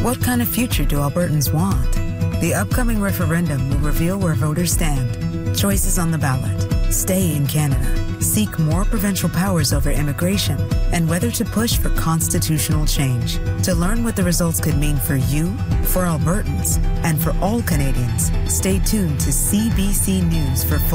What kind of future do Albertans want? The upcoming referendum will reveal where voters stand. Choices on the ballot: stay in Canada, seek more provincial powers over immigration, and whether to push for constitutional change. To learn what the results could mean for you, for Albertans, and for all Canadians, stay tuned to CBC News for full